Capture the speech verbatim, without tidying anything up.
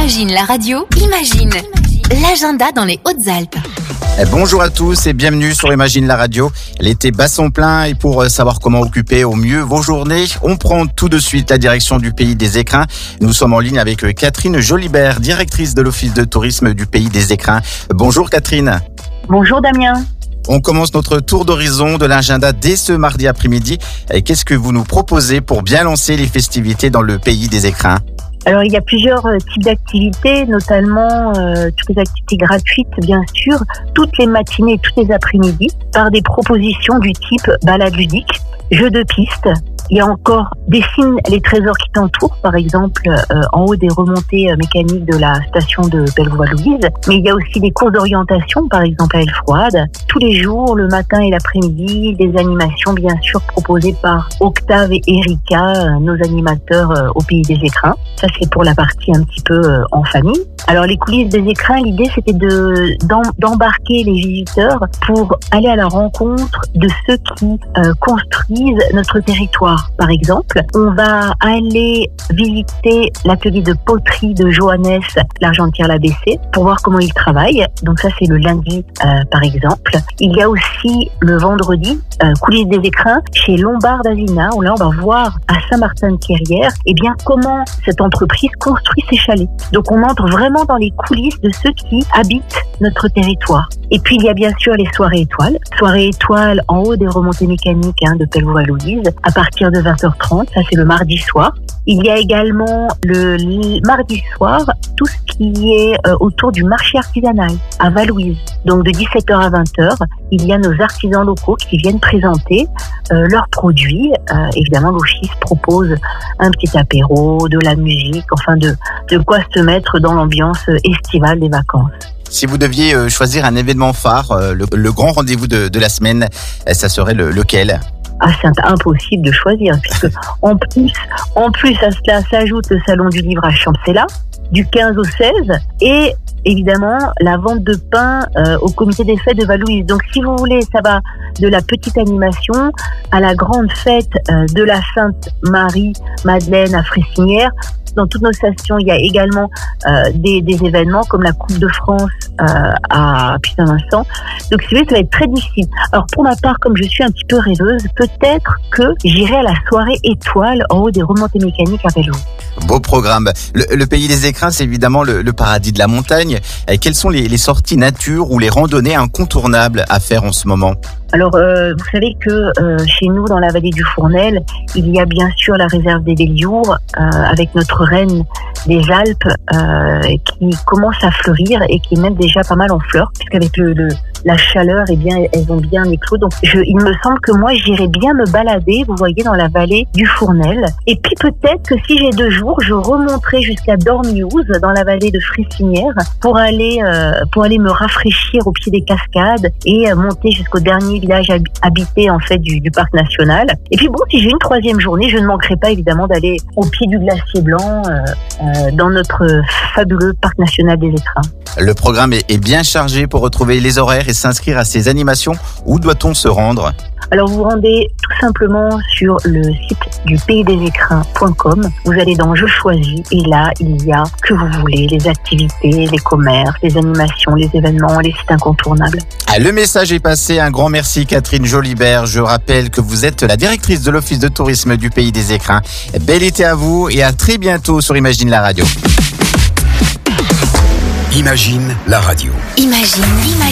Imagine la radio, imagine l'agenda dans les Hautes-Alpes. Bonjour à tous et bienvenue sur Imagine la radio. L'été bat son plein et pour savoir comment occuper au mieux vos journées, on prend tout de suite la direction du Pays des Écrins. Nous sommes en ligne avec Catherine Jolibert, directrice de l'Office de tourisme du Pays des Écrins. Bonjour Catherine. Bonjour Damien. On commence notre tour d'horizon de l'agenda dès ce mardi après-midi. Qu'est-ce que vous nous proposez pour bien lancer les festivités dans le Pays des Écrins ? Alors, il y a plusieurs euh, types d'activités, notamment euh, toutes les activités gratuites, bien sûr, toutes les matinées et toutes les après-midi, par des propositions du type balade ludique, jeux de piste. Il y a encore dessine les trésors qui t'entourent, par exemple, euh, en haut des remontées euh, mécaniques de la station de Bellevue-Louise. Mais il y a aussi des cours d'orientation, par exemple à Elfroide. Tous les jours, le matin et l'après-midi, des animations, bien sûr, proposées par Octave et Erika, euh, nos animateurs euh, au Pays des Écrins. Ça, c'est pour la partie un petit peu euh, en famille. Alors, les coulisses des écrins, l'idée, c'était de d'em, d'embarquer les visiteurs pour aller à la rencontre de ceux qui euh, construisent notre territoire. Par exemple, on va aller visiter l'atelier de poterie de Johannes Largentière-l'A B C pour voir comment il travaille. Donc ça, c'est le lundi, euh, par exemple. Il y a aussi le vendredi, euh, coulisses des écrins chez Lombard d'Azina, où là, on va voir à Saint-Martin-de-Quérière, eh bien, comment cette entreprise construit ses chalets. Donc, on entre vraiment dans les coulisses de ceux qui habitent notre territoire. Et puis, il y a bien sûr les soirées étoiles. Soirées étoiles en haut des remontées mécaniques hein, de Bellevue-Louise, à partir de vingt heures trente, ça c'est le mardi soir. Il y a également le, le mardi soir, tout ce qui est euh, autour du marché artisanal à Valouise. Donc de dix-sept heures à vingt heures, il y a nos artisans locaux qui viennent présenter euh, leurs produits. Euh, évidemment, l'office propose un petit apéro, de la musique, enfin de, de quoi se mettre dans l'ambiance estivale des vacances. Si vous deviez choisir un événement phare, le, le grand rendez-vous de, de la semaine, ça serait le, lequel ? Ah, c'est impossible de choisir, puisque en plus, en plus à cela s'ajoute le salon du livre à Champcella, du quinze au seize, et évidemment la vente de pain euh, au comité des fêtes de Valouise. Donc si vous voulez, ça va de la petite animation à la grande fête euh, de la Sainte Marie-Madeleine à Fressinière. Dans toutes nos stations, il y a également euh, des, des événements comme la Coupe de France euh, à Puy-Saint-Vincent. Donc, si vous voulez, ça va être très difficile. Alors, pour ma part, comme je suis un petit peu rêveuse, peut-être que j'irai à la soirée étoile en haut des remontées mécaniques à vélo. Beau programme. Le, le Pays des Écrins, c'est évidemment le, le paradis de la montagne. Et quelles sont les, les sorties nature ou les randonnées incontournables à faire en ce moment ? Alors, euh, vous savez que euh, chez nous, dans la vallée du Fournel, il y a bien sûr la réserve des Belliours, euh, avec notre reine des Alpes, euh, qui commence à fleurir et qui est même déjà pas mal en fleurs, puisqu'avec le, le, la chaleur, eh bien, elles ont bien éclos. Donc, je, il me semble que moi, j'irai bien me balader, vous voyez, dans la vallée du Fournel. Et puis, peut-être que si j'ai deux jours, je remonterai jusqu'à Dormiouz, dans la vallée de Fressinière, pour aller, euh, pour aller me rafraîchir au pied des cascades et euh, monter jusqu'au dernier village habité en fait du, du parc national. Et puis bon, si j'ai une troisième journée, je ne manquerai pas évidemment d'aller au pied du glacier blanc euh, euh, dans notre fabuleux parc national des Écrins. Le programme est, est bien chargé. Pour retrouver les horaires et s'inscrire à ces animations, où doit-on se rendre ? Alors vous vous rendez tout simplement sur le site du pays des écrins point com. Vous allez dans Je choisis et là il y a que vous voulez, les activités, les commerces, les animations, les événements, les sites incontournables. Ah, le message est passé. Un grand merci Catherine Jolibert. Je rappelle que vous êtes la directrice de l'Office de tourisme du Pays des Écrins. Bel été à vous et à très bientôt sur Imagine la radio. Imagine la radio. Imagine, imagine.